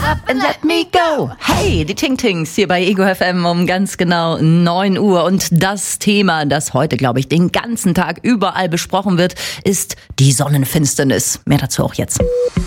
up and let me go. Hey, die Ting Tings hier bei Ego FM um ganz genau 9 Uhr. Und das Thema, das heute, glaube ich, den ganzen Tag überall besprochen wird, ist die Sonnenfinsternis. Mehr dazu auch jetzt.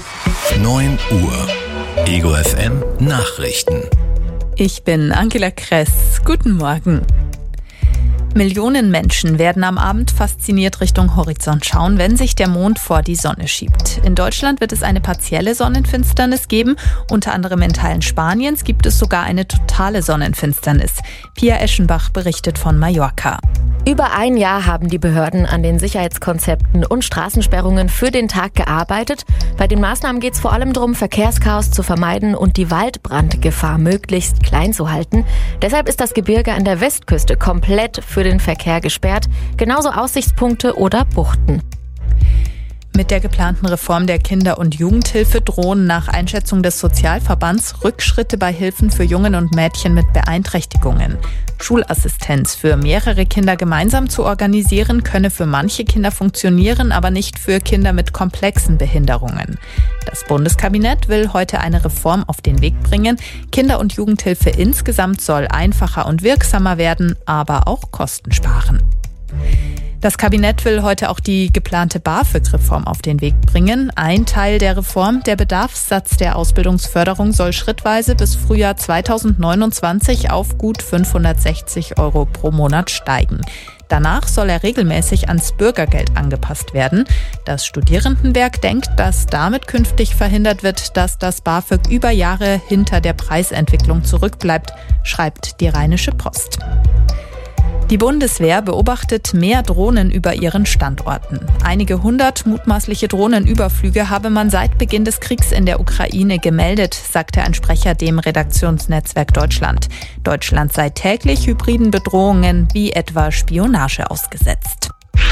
9 Uhr. Ego FM Nachrichten. Ich bin Angela Kress. Guten Morgen. Millionen Menschen werden am Abend fasziniert Richtung Horizont schauen, wenn sich der Mond vor die Sonne schiebt. In Deutschland wird es eine partielle Sonnenfinsternis geben. Unter anderem in Teilen Spaniens gibt es sogar eine totale Sonnenfinsternis. Pia Eschenbach berichtet von Mallorca. Über ein Jahr haben die Behörden an den Sicherheitskonzepten und Straßensperrungen für den Tag gearbeitet. Bei den Maßnahmen geht es vor allem darum, Verkehrschaos zu vermeiden und die Waldbrandgefahr möglichst klein zu halten. Deshalb ist das Gebirge an der Westküste komplett für den Verkehr gesperrt, genauso Aussichtspunkte oder Buchten. Mit der geplanten Reform der Kinder- und Jugendhilfe drohen nach Einschätzung des Sozialverbands Rückschritte bei Hilfen für Jungen und Mädchen mit Beeinträchtigungen. Schulassistenz für mehrere Kinder gemeinsam zu organisieren, könne für manche Kinder funktionieren, aber nicht für Kinder mit komplexen Behinderungen. Das Bundeskabinett will heute eine Reform auf den Weg bringen. Kinder- und Jugendhilfe insgesamt soll einfacher und wirksamer werden, aber auch Kosten sparen. Das Kabinett will heute auch die geplante BAföG-Reform auf den Weg bringen. Ein Teil der Reform, der Bedarfssatz der Ausbildungsförderung, soll schrittweise bis Frühjahr 2029 auf gut 560 € pro Monat steigen. Danach soll er regelmäßig ans Bürgergeld angepasst werden. Das Studierendenwerk denkt, dass damit künftig verhindert wird, dass das BAföG über Jahre hinter der Preisentwicklung zurückbleibt, schreibt die Rheinische Post. Die Bundeswehr beobachtet mehr Drohnen über ihren Standorten. Einige 100 mutmaßliche Drohnenüberflüge habe man seit Beginn des Kriegs in der Ukraine gemeldet, sagte ein Sprecher dem Redaktionsnetzwerk Deutschland. Deutschland sei täglich hybriden Bedrohungen wie etwa Spionage ausgesetzt.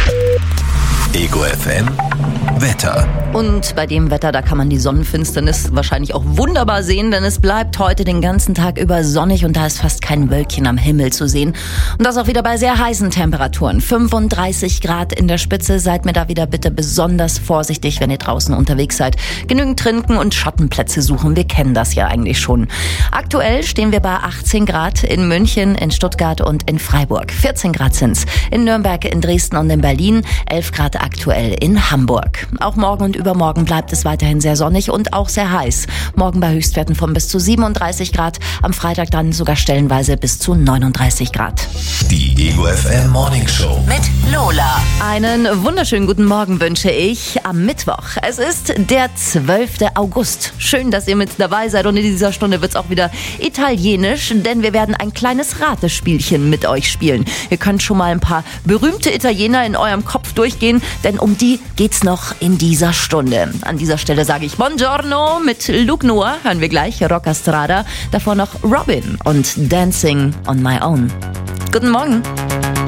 Ego FM Wetter. Und bei dem Wetter, da kann man die Sonnenfinsternis wahrscheinlich auch wunderbar sehen, denn es bleibt heute den ganzen Tag über sonnig und da ist fast kein Wölkchen am Himmel zu sehen. Und das auch wieder bei sehr heißen Temperaturen. 35 Grad in der Spitze. Seid mir da wieder bitte besonders vorsichtig, wenn ihr draußen unterwegs seid. Genügend trinken und Schattenplätze suchen. Wir kennen das ja eigentlich schon. Aktuell stehen wir bei 18 Grad in München, in Stuttgart und in Freiburg. 14 Grad sind's in Nürnberg, in Dresden und in Berlin. 11 Grad aktuell in Hamburg. Auch morgen und übermorgen bleibt es weiterhin sehr sonnig und auch sehr heiß. Morgen bei Höchstwerten von bis zu 37 Grad. Am Freitag dann sogar stellenweise bis zu 39 Grad. Die Ego FM Morning Show Mit Lola. Einen wunderschönen guten Morgen wünsche ich am Mittwoch. Es ist der 12. August. Schön, dass ihr mit dabei seid und in dieser Stunde wird es auch wieder italienisch, denn wir werden ein kleines Ratespielchen mit euch spielen. Ihr könnt schon mal ein paar berühmte Italiener in eurem Kopf durchgehen, denn um die geht's noch in dieser Stunde. An dieser Stelle sage ich Buongiorno mit Luke Noah, hören wir gleich, Rocca Strada, davor noch Robin und Dancing on My Own. Guten Morgen.